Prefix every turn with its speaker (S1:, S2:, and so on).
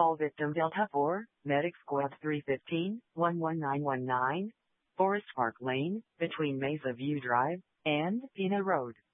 S1: Call victim Delta 4, Medic Squad 315-11919, Forest Park Lane, between Mesa View Drive and Pina Road.